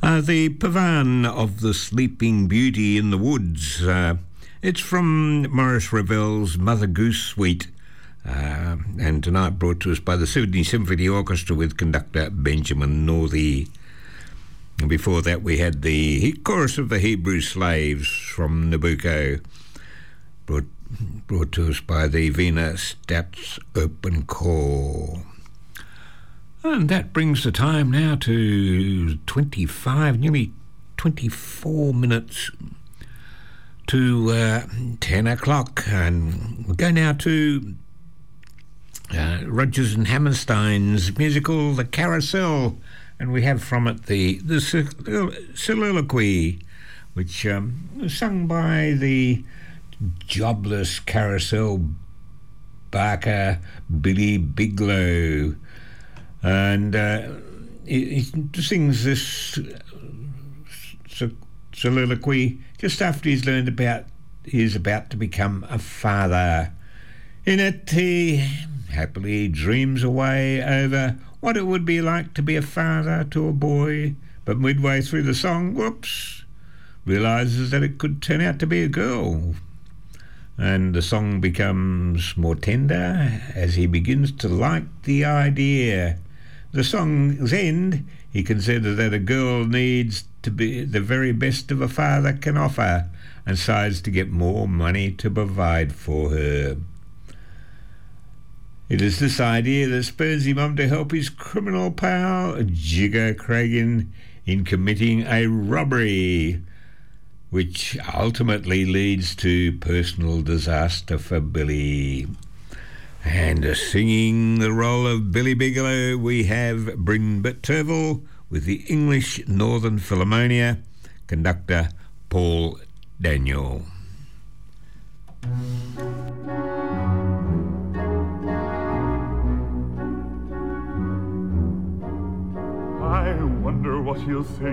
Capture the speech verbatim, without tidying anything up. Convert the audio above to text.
Uh, the Pavan of the Sleeping Beauty in the Woods. Uh, it's from Maurice Ravel's Mother Goose Suite, uh, and tonight brought to us by the Sydney Symphony Orchestra with conductor Benjamin Northey. And before that we had the Chorus of the Hebrew Slaves from Nabucco, brought, brought to us by the Wiener Stats Open Chor. And that brings the time now to twenty-five, nearly twenty-four minutes to uh, ten o'clock. And we'll go now to uh, Rodgers and Hammerstein's musical The Carousel. And we have from it the, the soliloquy, which um, was sung by the jobless carousel barker Billy Bigelow. And uh, he, he sings this uh, soliloquy just after he's learned about he's about to become a father. In it, he happily dreams away over what it would be like to be a father to a boy, but midway through the song, whoops, realises that it could turn out to be a girl. And the song becomes more tender as he begins to like the idea. The song's end, he considers that a girl needs to be the very best of a father can offer, and decides to get more money to provide for her. It is this idea that spurs him on to help his criminal pal, Jigger Cragen, in committing a robbery, which ultimately leads to personal disaster for Billy. And uh, singing the role of Billy Bigelow, we have Bryn Tervel with the English Northern Philharmonia, conductor Paul Daniel. I wonder what he'll say